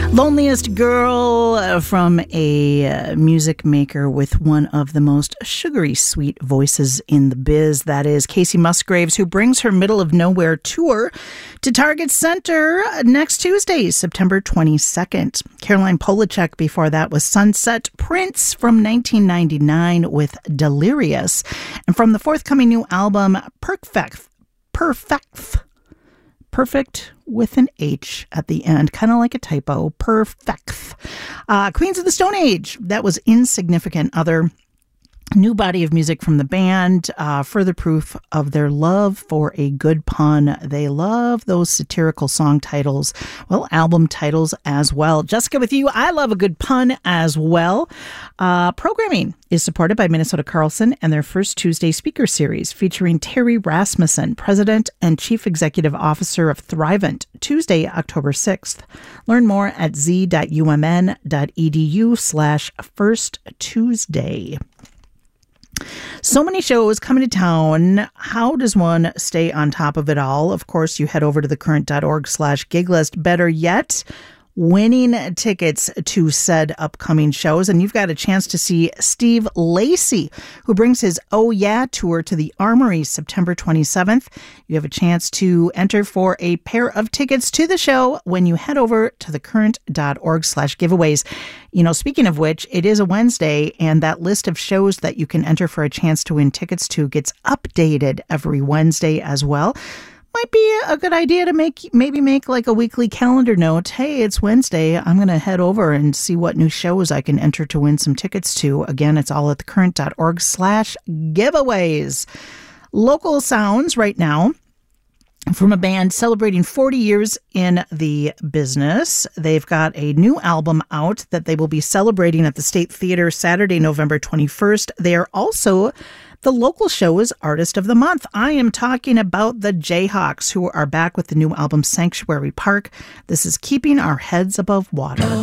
Loneliest Girl from a music maker with one of the most sugary sweet voices in the biz. That is Kacey Musgraves, who brings her Middle of Nowhere tour to Target Center next Tuesday, September 22nd. Caroline Polachek before that was Sunset. Prince from 1999 with Delirious. And from the forthcoming new album, Perfect with an H at the end, kind of like a typo. Perfect. Queens of the Stone Age. That was Insignificant Other. New body of music from the band, further proof of their love for a good pun. They love those satirical song titles, well, album titles as well. Jessica with you, I love a good pun as well. Programming is supported by Minnesota Carlson and their First Tuesday speaker series featuring Terry Rasmussen, President and Chief Executive Officer of Thrivent, Tuesday, October 6th. Learn more at z.umn.edu/firsttuesday. So many shows coming to town. How does one stay on top of it all? Of course, you head over to thecurrent.org/gig list. Better yet, winning tickets to said upcoming shows. And you've got a chance to see Steve Lacy, who brings his Oh Yeah tour to the Armory September 27th. You have a chance to enter for a pair of tickets to the show when you head over to thecurrent.org/giveaways. You know, speaking of which, it is a Wednesday, and that list of shows that you can enter for a chance to win tickets to gets updated every Wednesday as well. Might be a good idea to maybe make like a weekly calendar note. Hey, it's Wednesday. I'm going to head over and see what new shows I can enter to win some tickets to. Again, it's all at thecurrent.org/giveaways. Local sounds right now from a band celebrating 40 years in the business. They've got a new album out that they will be celebrating at the State Theater Saturday, November 21st. They are also the local show's Artist of the Month. I am talking about the Jayhawks, who are back with the new album Sanctuary Park. This is Keeping Our Heads Above Water.